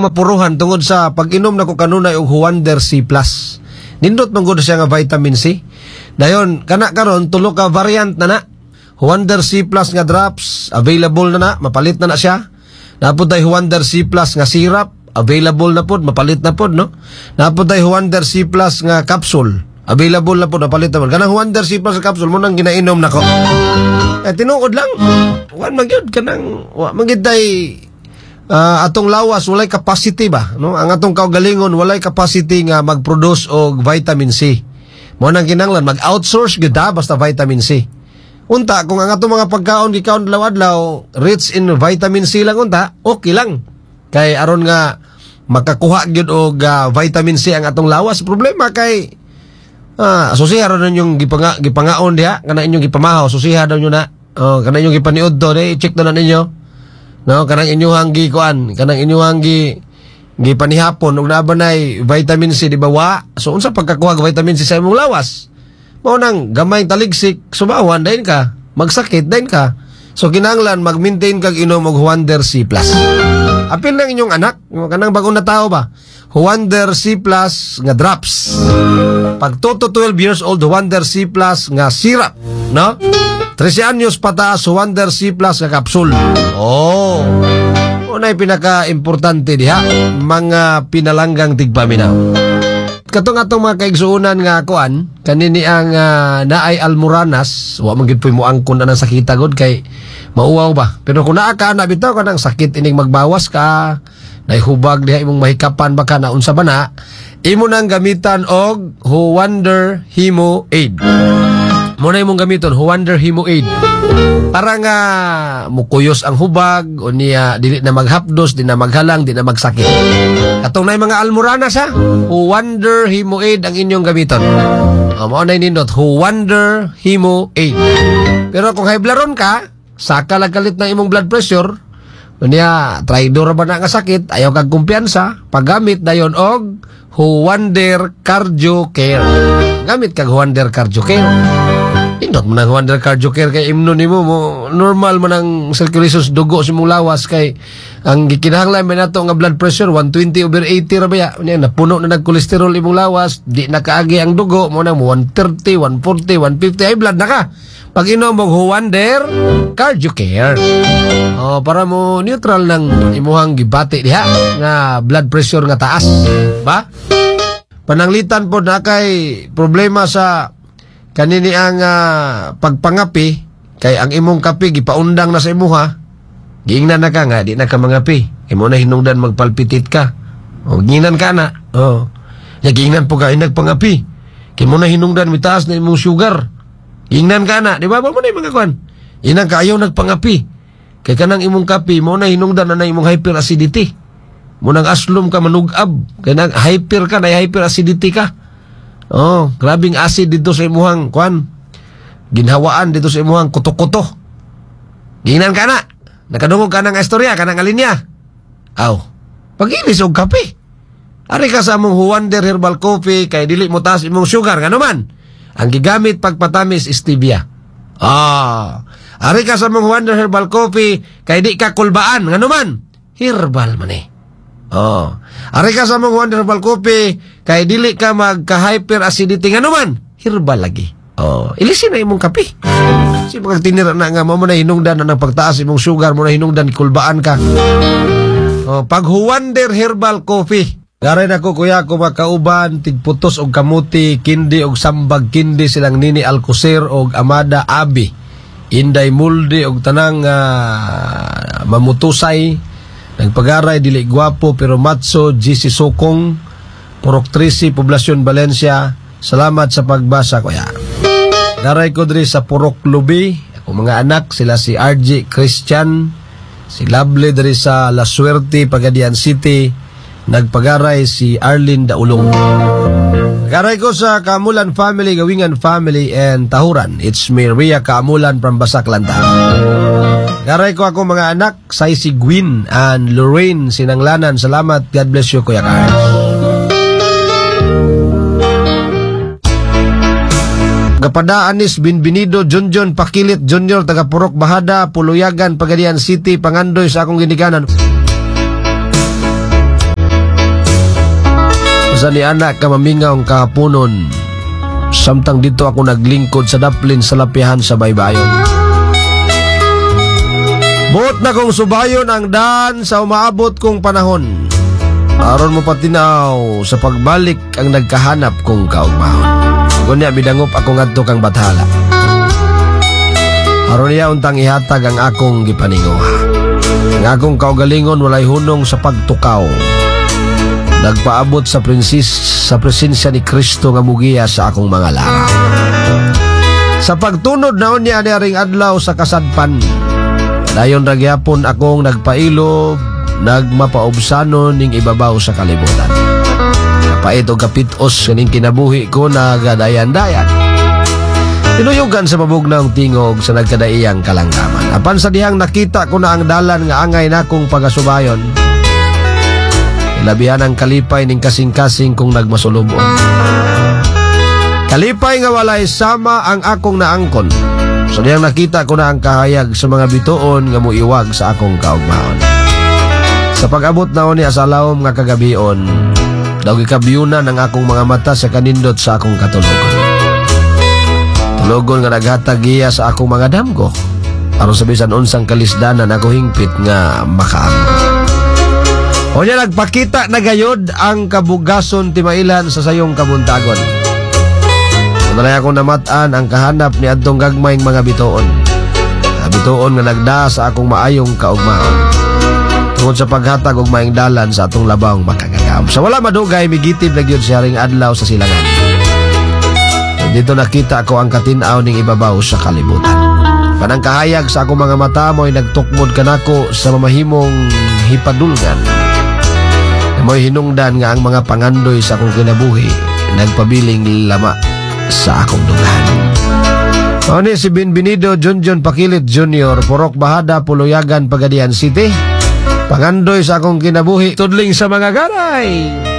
mapuruhan tungod sa pag-inom na ko kanunay og Wonder C+. Nindot man gud siya nga vitamin C. Dayon kana karon tulo ka variant na. Wonder C+ nga drops available na, mapalit na siya. Napod tay Wonder C+ nga syrup available na pod, mapalit na pod, no? Napod tay Wonder C+ nga capsule available na pod, mapalit na pod. Kanang Wonder C+ nga capsule mo nang ginainom nako. Tinuod lang. Wan magyud kanang wa magid tay atong lawas walay capacity ba, no? Ang atong kaugalingon walay capacity nga mag-produce og vitamin C. Mo nang kinahanglan mag-outsource gyud basta vitamin C. Unta kung ang atong mga pagkaon gikaon adlaw rich in vitamin C lang unta, okay lang. Kay aron nga makakuha gyud og vitamin C ang atong lawas. Problema kay susiha ron yung gipangaon diha, kana inyong gipamahaw, susiha daw nyo na. Kana inyong gipaniud to, i-check na ninyo. No, kanang inyong gikuan, kanang inyong gipanihapon ug nabanay vitamin C di ba wa? So unsa pagkakuha og vitamin C sa imong lawas? Mao nang gamay taligsik, subawan dayon ka, magsakit dayon ka. So kinahanglan mag-maintain kag inom og Wonder C+. Apil ng inyong anak, kanang bagong na tao ba? Wonder C+ nga drops. Pag 2 to 12 years old, Wonder C+ nga syrup, no? 13 anyos pataas, Wonder C+ nga capsule. Unay pinaka-importante diha, mga pinalanggang tigpaminaw. Katong atong mga kaigsuunan nga kuan, kanini ang naay almoranas, wa man gid puy mo angkon na sakita gud kay mauwaw ba. Pero kung naa ka na bitaw kanang sakit ining magbawas ka, naihubag diha imong mahikapan baka na unsa ba na, imo nang gamitan og Wonder Hemo Aid. Muna imong gamiton Wonder Hemo Aid. Para nga mukuyos ang hubag o niya dili na maghapdos, di na maghalang, di na magsakit. Katong nay mga almoranas ha, Wonder Hemo Aid ang inyong gamiton. Mao na nindot Wonder Hemo Aid. Pero kung high blood ka, saka lang kalit na imong blood pressure, niya traidor ba na nga sakit, ayaw kag kumpiyansa, paggamit dayon og Wonder Cardio Care. Gamit kag Wonder Cardio Care. Indot mo ng Wonder Cardio Care kay imno nimo mo normal man ang circulation dugo sa imong lawas kay ang gikinahanglan man nato nga blood pressure 120/80 ra baya nya napuno na nagkolesterol imong lawas, di na kaagi ang dugo mo nang 130, 140, 150 high blood na ka. Pag inom mo Wonder Cardio Care. Para mo neutral ng imuhang gibati diha nga blood pressure nga taas, ba? Pananglitan po na kay problema sa kanini ang pagpangapi kay ang imong kapi gipaundang na sa imuha, giingnan na ka nga di na ka mangapi, imo na hinungdan magpalpitit ka, giingnan ka na, giingnan po ka nagpangapi, kay mo na hinungdan mitaas na imong sugar, giingnan ka na, di ba mo na yung mga kwan, inang ka ayaw nagpangapi, kay kanang imong kapi mo na hinungdan na imong hyperacidity, mo nang aslom ka manugab, kay nang hyper ka na hyperacidity ka. Grabing acid dito sa imuhang kwan. Ginhawaan dito sa imuhang kuto-kuto. Giingnan ka na. Nakadungog ka ng istorya, ka ng alinya. Pag-ilis og kape. Ari ka sa mong Wonder Herbal Coffee, kay dili mo taas imong sugar, nga naman. Ang gigamit pagpatamis stevia. Ari ka sa mong Wonder Herbal Coffee, kay di ka kulbaan, nga naman. Herbal man eh. Ari ka sa mong Wonder Herbal Coffee, kay dili ka magka-hyperacidity nga naman, herbal lagi. Ilisin na imong kape. Si pagtinira na nga mo na hinungdan na ng pagtaas imong sugar, mo na hinungdan kulbaan ka. Pag Wonder Herbal Coffee, garay na ko kuya ko makauban, tigputos og kamuti, kindi og sambag kindi silang Nini Alcocer og Amada Abi, Inday Mulde og tanang mamutusay, nagpagaray dili gwapo pero matso, GC Sokong, Purok Trisi, Poblasyon Valencia. Salamat sa pagbasa kuya. Daray ko diri sa Purok Lubi, ako mga anak sila si RJ Christian, si Lovely diri sa La Suerte, Pagadian City, nagpagaray si Arlene Daulong. Garay ko sa Kamulan Family, Gawingan Family and Tahuran. It's me, Ria Kamulan from Basaklanta. Garay ko ako mga anak, si Gwyn and Lorraine Sinanglanan. Salamat, God bless you Kuya Carl. Gapada Anis Binbinido Junjun Pakilit Junior taga Purok Bahada, Puluyagan, Pagadian City, Pangandoy sa akong ginikanan. Asa ni anak ka mamingaw kahaponon. Samtang dito ako naglingkod sa daplin sa lapihan sa baybayon. Buot na kong subayon ang daan sa umaabot kong panahon. Aron mo patinaw sa pagbalik ang nagkahanap kong kaugmahon. Kunya bidangop ako ngadto kang bathala. Aron niya untang ihatag ang akong gipaninguha. Ang akong kaugalingon walay hunong sa pagtukaw. Nagpaabot sa presensya ni Kristo nga mugiya sa akong mga laraw. Sa pagtunod naon niya ni aring adlaw sa kasadpan. Dayon ra gyapon akong nagpailob, nagmapaobsanon ning ibabaw sa kalibutan. Kapait o kapitos kaning kinabuhi ko nagadayan-dayan. Tinuyugan sa mabugnaong tingog sa nagkadaiyang kalanggaman. Apan sa dihang nakita ko na ang dalan nga angay nakong pagasubayon. Ilabihan ang kalipay ning kasing-kasing kong nagmasulubon. Kalipay nga walay sama ang akong naangkon. So diyang nakita ko na ang kahayag sa mga bituon nga muiwag sa akong kaugmaon. Sa pag-abot naon ni asalawom nga kagabion, daw gikabyunan ang akong mga mata sa kanindot sa akong katulogon. Tulogon nga naghatag giya sa akong mga damgo. Aron sa bisan unsang kalisdanan ako hingpit nga makaanggo. O niya nagpakita na gayod ang kabugason timailan sa sayong kabuntagon. Madalay akong namatan ang kahanap ni adtong gagmayng mga bituon. Bituon nga nagda sa akong maayong kaugmaon. Tungod sa paghatag og maayong dalan sa atong labawng makagagam. Sa wala madugay migitib na gyud siya ring adlaw sa silangan. Dito nakita ko ang katinaw ning ibabaw sa kalibutan. Kanang kahayag sa akong mga mata mo'y nagtukmod kanako sa mamahimong hipadulgan. Mo'y hinungdan nga ang mga pangandoy sa akong kinabuhi nagpabiling lama sa akong dugahan. Ano si Binbinido Junjun Pakilit Jr. Purok Bahada, Puluyagan, Pagadian City. Pangandoy sa akong kinabuhi tudling sa mga garay.